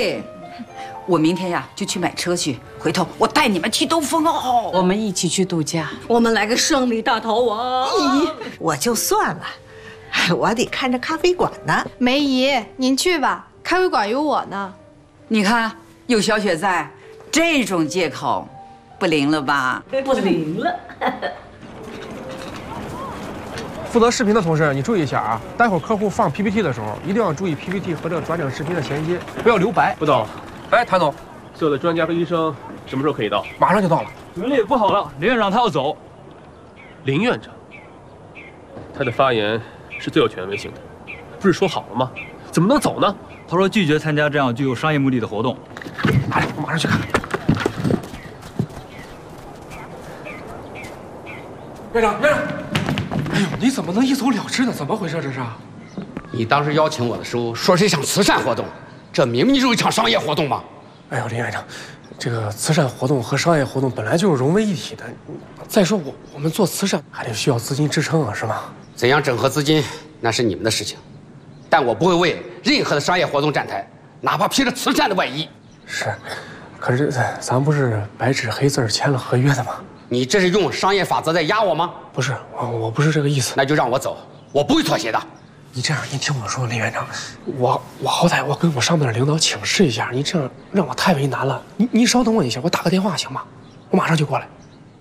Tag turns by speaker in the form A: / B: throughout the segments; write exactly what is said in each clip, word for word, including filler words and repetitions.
A: 对，我明天呀就去买车去，回头我带你们去兜风哦。
B: 我们一起去度假，
C: 我们来个胜利大逃亡。
D: 咦，我就算了，我得看着咖啡馆呢。
E: 梅姨，您去吧，咖啡馆有我呢。
A: 你看有小雪在，这种借口不灵了吧？
C: 不灵了。
F: 负责视频的同事，你注意一下啊！待会儿客户放 P P T 的时候，一定要注意 P P T 和这个转整视频的衔接，不要留白。
G: 不懂。
F: 哎，谭总，
G: 所有的专家和医生什么时候可以到？
F: 马上就到了。
H: 文丽不好了，林院长他要走。
G: 林院长，他的发言是最有权威性的，不是说好了吗？怎么能走呢？
H: 他说拒绝参加这样具有商业目的的活动。
F: 来，我马上去看。院长，院长。哎呦，你怎么能一走了之呢？怎么回事这是？
I: 你当时邀请我的时候说是一场慈善活动，这明明就是一场商业活动嘛！
F: 哎呦，林院长，这个慈善活动和商业活动本来就是融为一体的。再说我我们做慈善还得需要资金支撑啊，是吗？
I: 怎样整合资金那是你们的事情，但我不会为任何的商业活动站台，哪怕披着慈善的外衣。
F: 是，可是咱不是白纸黑字签了合约的吗？
I: 你这是用商业法则在压我吗？
F: 不是，我我不是这个意思。
I: 那就让我走，我不会妥协的。
F: 你这样，您听我说，林院长，我我好歹我跟我上面的领导请示一下，你这样让我太为难了。你你稍等我一下，我打个电话行吗？我马上就过来。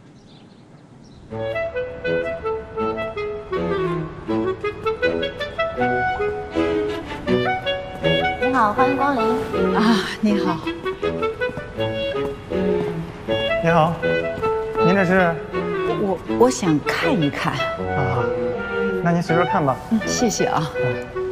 J: 你好，欢迎光临
B: 啊！你好，
K: 你好，您这是？
B: 我我想看一看
K: 啊，那您随便看吧。
B: 嗯，谢谢啊。
K: 嗯